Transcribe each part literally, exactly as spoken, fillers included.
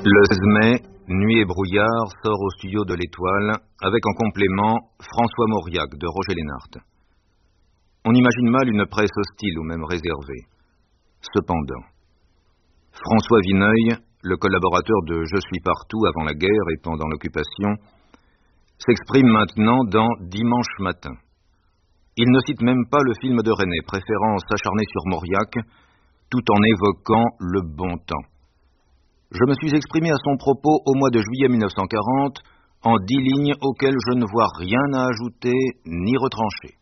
Le seize mai, Nuit et brouillard sort au studio de l'Étoile avec en complément François Mauriac de Roger Lénart. On imagine mal une presse hostile ou même réservée. Cependant, François Vineuil, le collaborateur de Je suis partout avant la guerre et pendant l'occupation, s'exprime maintenant dans Dimanche matin. Il ne cite même pas le film de René, préférant s'acharner sur Mauriac, tout en évoquant le bon temps. Je me suis exprimé à son propos au mois de juillet mille neuf cent quarante en dix lignes auxquelles je ne vois rien à ajouter ni retrancher.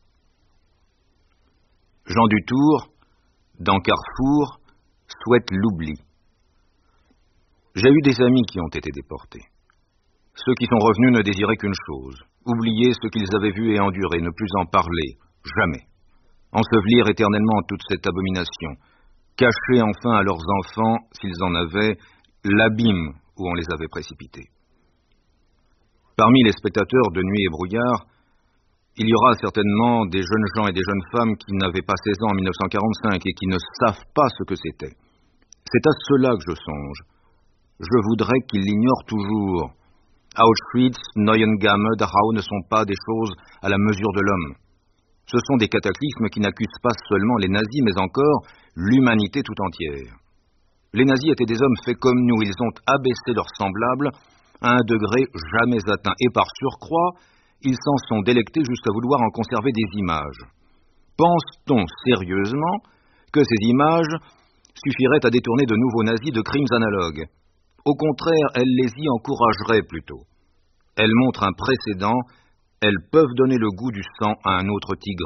Jean Dutour, dans Carrefour, souhaite l'oubli. J'ai eu des amis qui ont été déportés. Ceux qui sont revenus ne désiraient qu'une chose, oublier ce qu'ils avaient vu et enduré, ne plus en parler, jamais. Ensevelir éternellement toute cette abomination, cacher enfin à leurs enfants, s'ils en avaient, l'abîme où on les avait précipités. Parmi les spectateurs de Nuit et brouillard, il y aura certainement des jeunes gens et des jeunes femmes qui n'avaient pas seize ans en mille neuf cent quarante-cinq et qui ne savent pas ce que c'était. C'est à cela que je songe. Je voudrais qu'ils l'ignorent toujours. Auschwitz, Neuengamme, Dachau ne sont pas des choses à la mesure de l'homme. Ce sont des cataclysmes qui n'accusent pas seulement les nazis, mais encore l'humanité tout entière. Les nazis étaient des hommes faits comme nous, ils ont abaissé leurs semblables à un degré jamais atteint, et par surcroît, ils s'en sont délectés jusqu'à vouloir en conserver des images. Pense-t-on sérieusement que ces images suffiraient à détourner de nouveaux nazis de crimes analogues? Au contraire, elles les y encourageraient plutôt. Elles montrent un précédent, elles peuvent donner le goût du sang à un autre tigre.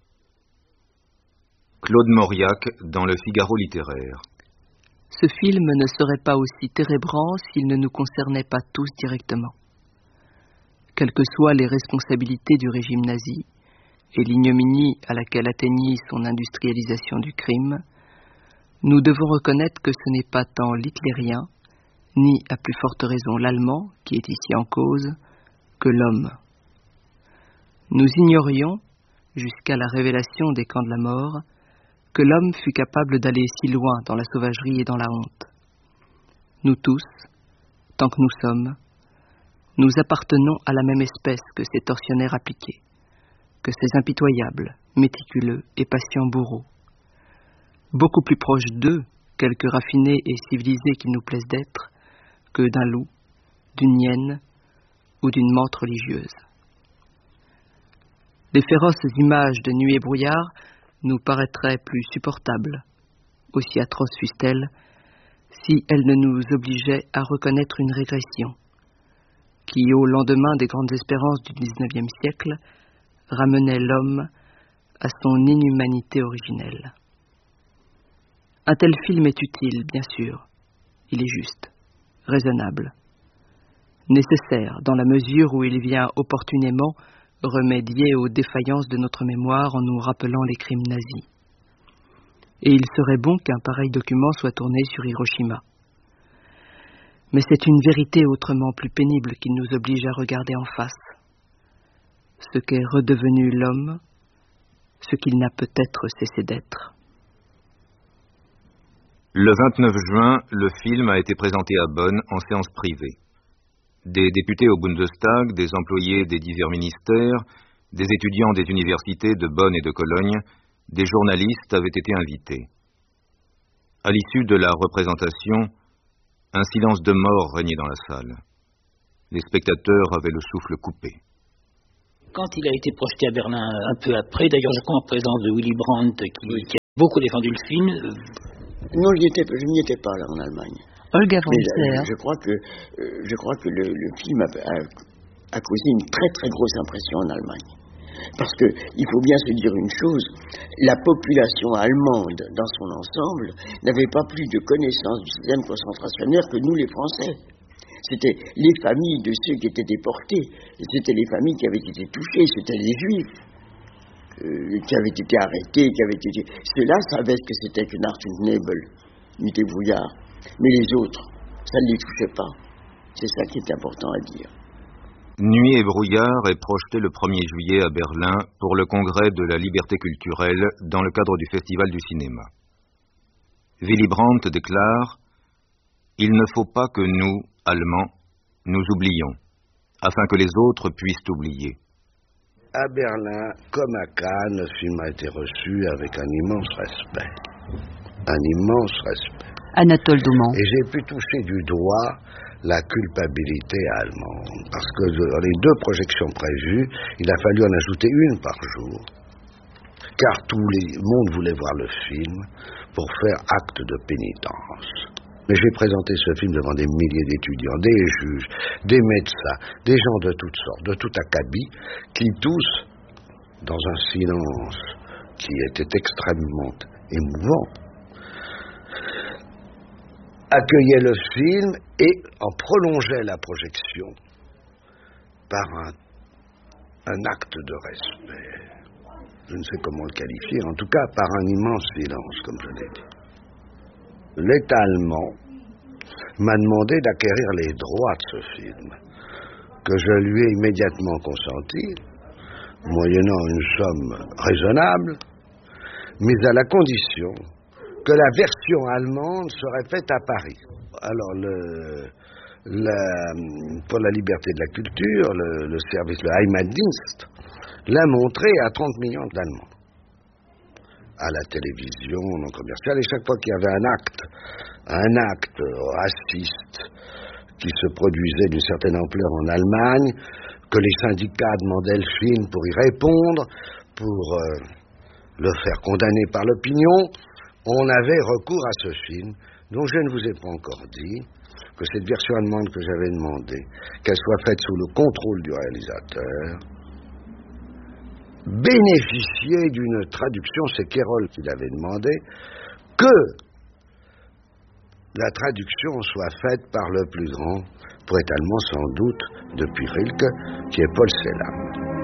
Claude Mauriac, dans Le Figaro littéraire. Ce film ne serait pas aussi térébrant s'il ne nous concernait pas tous directement. Quelles que soient les responsabilités du régime nazi et l'ignominie à laquelle atteignit son industrialisation du crime, nous devons reconnaître que ce n'est pas tant l'hitlérien, ni à plus forte raison l'allemand, qui est ici en cause, que l'homme. Nous ignorions, jusqu'à la révélation des camps de la mort, que l'homme fut capable d'aller si loin dans la sauvagerie et dans la honte. Nous tous, tant que nous sommes, nous appartenons à la même espèce que ces tortionnaires appliqués, que ces impitoyables, méticuleux et patients bourreaux. Beaucoup plus proches d'eux, quelque raffinés et civilisés qu'il nous plaise d'être, que d'un loup, d'une hyène ou d'une menthe religieuse. Les féroces images de Nuit et brouillard nous paraîtraient plus supportables, aussi atroces fussent-elles, si elles ne nous obligeaient à reconnaître une régression, qui, au lendemain des grandes espérances du dix-neuvième siècle, ramenait l'homme à son inhumanité originelle. Un tel film est utile, bien sûr. Il est juste, raisonnable, nécessaire dans la mesure où il vient opportunément remédier aux défaillances de notre mémoire en nous rappelant les crimes nazis. Et il serait bon qu'un pareil document soit tourné sur Hiroshima. Mais c'est une vérité autrement plus pénible qui nous oblige à regarder en face. Ce qu'est redevenu l'homme, ce qu'il n'a peut-être cessé d'être. Le vingt-neuf juin, le film a été présenté à Bonn en séance privée. Des députés au Bundestag, des employés des divers ministères, des étudiants des universités de Bonn et de Cologne, des journalistes avaient été invités. À l'issue de la représentation, un silence de mort régnait dans la salle. Les spectateurs avaient le souffle coupé. Quand il a été projeté à Berlin un peu après, d'ailleurs je crois en présence de Willy Brandt qui, oui. qui a beaucoup défendu le film. Non, je n'y étais, étais pas là en Allemagne. Olga von Serre. Je crois que, euh, je crois que le, le film a, a, a causé une très très grosse impression en Allemagne. Parce que il faut bien se dire une chose, la population allemande dans son ensemble n'avait pas plus de connaissance du système concentrationnaire que nous les Français. C'était les familles de ceux qui étaient déportés, c'était les familles qui avaient été touchées, c'était les Juifs euh, qui avaient été arrêtés, qui avaient été... Ceux-là savaient ce que c'était que Nacht und Nebel, Nuit et brouillard. Mais les autres, ça ne les touchait pas. C'est ça qui est important à dire. Nuit et brouillard est projeté le premier juillet à Berlin pour le congrès de la liberté culturelle dans le cadre du Festival du cinéma. Willy Brandt déclare il ne faut pas que nous, Allemands, nous oublions, afin que les autres puissent oublier. À Berlin, comme à Cannes, le film a été reçu avec un immense respect. Un immense respect. Anatole Dauman. Et j'ai pu toucher du doigt la culpabilité allemande. Parce que dans les deux projections prévues, il a fallu en ajouter une par jour. Car tout le monde voulait voir le film pour faire acte de pénitence. Mais j'ai présenté ce film devant des milliers d'étudiants, des juges, des médecins, des gens de toutes sortes, de tout acabit, qui tous, dans un silence qui était extrêmement émouvant, accueillaient le film et en prolongeaient la projection par un, un acte de respect. Je ne sais comment le qualifier, en tout cas par un immense silence, comme je l'ai dit. L'État allemand m'a demandé d'acquérir les droits de ce film, que je lui ai immédiatement consenti, moyennant une somme raisonnable, mais à la condition que la version allemande serait faite à Paris. Alors, le, la, pour la liberté de la culture, le, le service, le Heimatdienst, l'a montré à trente millions d'Allemands. À la télévision, non commerciale, et chaque fois qu'il y avait un acte, un acte raciste qui se produisait d'une certaine ampleur en Allemagne, que les syndicats demandaient le film pour y répondre, pour euh, le faire condamner par l'opinion, on avait recours à ce film, dont je ne vous ai pas encore dit que cette version allemande que j'avais demandé, qu'elle soit faite sous le contrôle du réalisateur, bénéficier d'une traduction, c'est Kérol qui l'avait demandé, que la traduction soit faite par le plus grand poète allemand sans doute depuis Rilke, qui est Paul Celan.